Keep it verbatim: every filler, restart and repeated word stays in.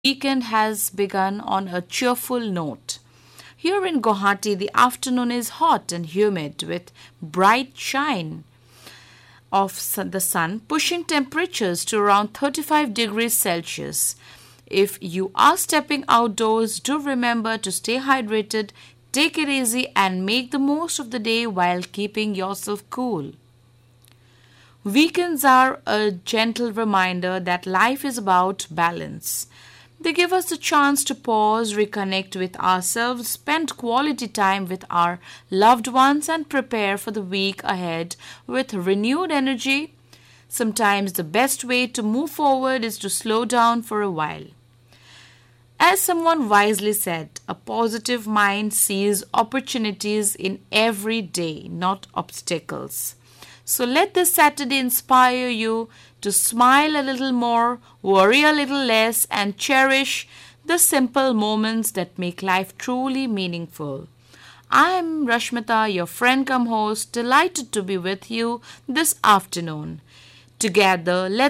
Weekend has begun on a cheerful note. Here in Guwahati, the afternoon is hot and humid with bright shine of sun- the sun, pushing temperatures to around thirty-five degrees Celsius. If you are stepping outdoors, do remember to stay hydrated, take it easy, and make the most of the day while keeping yourself cool. Weekends are a gentle reminder that life is about balance. They give us the chance to pause, reconnect with ourselves, spend quality time with our loved ones, and prepare for the week ahead with renewed energy. Sometimes the best way to move forward is to slow down for a while. As someone wisely said, a positive mind sees opportunities in every day, not obstacles. So let this Saturday inspire you to smile a little more, worry a little less, and cherish the simple moments that make life truly meaningful. I'm Rashmita, your friend come host, delighted to be with you this afternoon. Together, let's